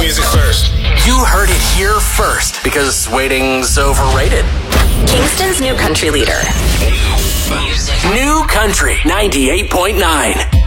music first. You heard it here first, because waiting's overrated. Kingston's new country leader. New Country 98.9.